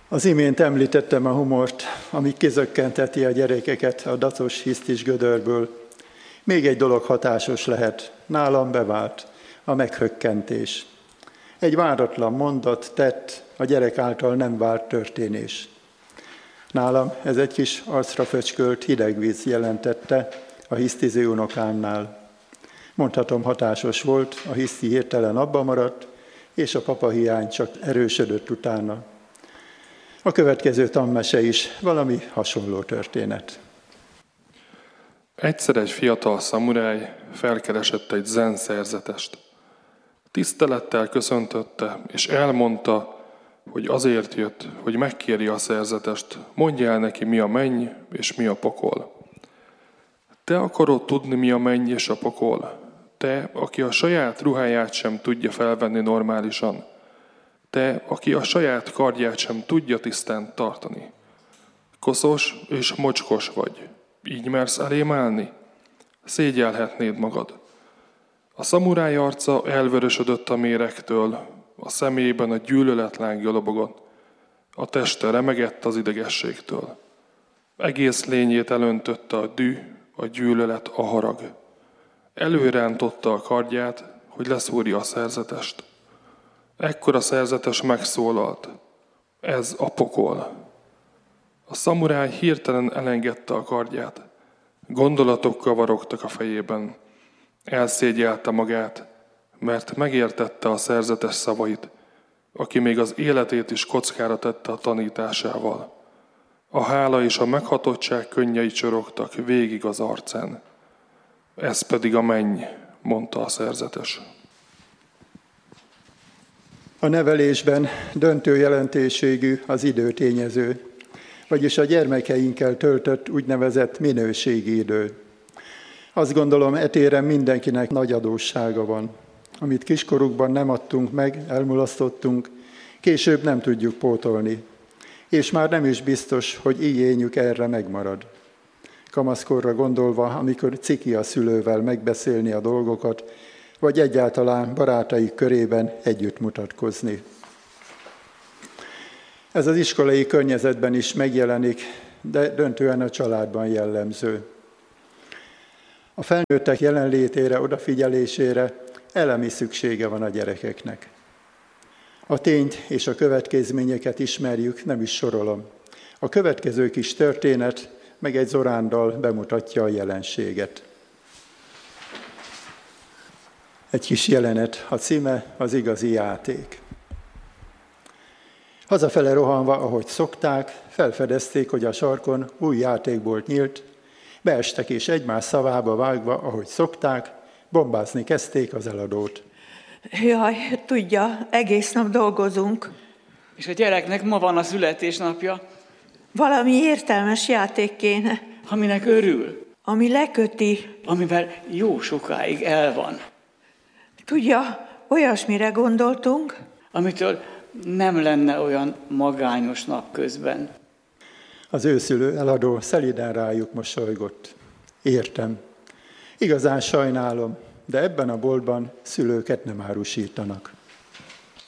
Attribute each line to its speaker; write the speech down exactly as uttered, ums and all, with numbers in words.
Speaker 1: Az imént említettem a humort, ami kizökkenteti a gyerekeket a dacos hisztis gödörből. Még egy dolog hatásos lehet, nálam bevált, a meghökkentés. Egy váratlan mondat, tett, a gyerek által nem várt történés. Nálam ez egy kis arcra föcskölt hidegvíz jelentette a hisztiző unokámnál. Mondhatom, hatásos volt, a hiszti hirtelen abba maradt, és a papahiány csak erősödött utána. A következő tanmese is valami hasonló történet.
Speaker 2: Egyszer egy fiatal szamuráj felkeresett egy zen szerzetest. Tisztelettel köszöntötte, és elmondta, hogy azért jött, hogy megkéri a szerzetest, mondja el neki, mi a menny és mi a pokol. Te akarod tudni, mi a menny és a pokol? Te, aki a saját ruháját sem tudja felvenni normálisan. Te, aki a saját kardját sem tudja tisztán tartani. Koszos és mocskos vagy. Így mersz elém állni? Szégyelhetnéd magad. A szamuráj arca elvörösödött a méregtől, a szemében a gyűlölet lángja lobogott, a teste remegett az idegességtől. Egész lényét elöntötte a dű, a gyűlölet, a harag. Előrántotta a kardját, hogy leszúrja a szerzetest. Ekkor a szerzetes megszólalt. Ez a pokol. A szamuráj hirtelen elengedte a kardját. Gondolatok kavarogtak a fejében. Elszégyelte magát, mert megértette a szerzetes szavait, aki még az életét is kockára tette a tanításával. A hála és a meghatottság könnyei csorogtak végig az arcán. Ez pedig a menny, mondta a szerzetes.
Speaker 1: A nevelésben döntő jelentőségű az időtényező, vagyis a gyermekeinkkel töltött úgynevezett minőségi idő. Azt gondolom, etéren mindenkinek nagy adóssága van. Amit kiskorukban nem adtunk meg, elmulasztottunk, később nem tudjuk pótolni. És már nem is biztos, hogy igényük erre megmarad. Kamaszkorra gondolva, amikor ciki a szülővel megbeszélni a dolgokat, vagy egyáltalán barátaik körében együtt mutatkozni. Ez az iskolai környezetben is megjelenik, de döntően a családban jellemző. A felnőttek jelenlétére, odafigyelésére elemi szüksége van a gyerekeknek. A tényt és a következményeket ismerjük, nem is sorolom. A következő kis történet meg egy zorándal bemutatja a jelenséget. Egy kis jelenet, a címe az igazi játék. Hazafele rohanva, ahogy szokták, felfedezték, hogy a sarkon új játékbolt nyílt, beestek és egymás szavába vágva, ahogy szokták, bombázni kezdték az eladót.
Speaker 3: Jaj, tudja, egész nap dolgozunk.
Speaker 4: És a gyereknek ma van a születésnapja.
Speaker 3: Valami értelmes játék kéne.
Speaker 4: Aminek örül.
Speaker 3: Ami leköti.
Speaker 4: Amivel jó sokáig el van.
Speaker 3: Tudja, olyasmire gondoltunk.
Speaker 4: Amitől nem lenne olyan magányos napközben.
Speaker 1: Az őszülő eladó szelíden rájuk mosolygott. Értem. Igazán sajnálom, de ebben a boltban szülőket nem árusítanak.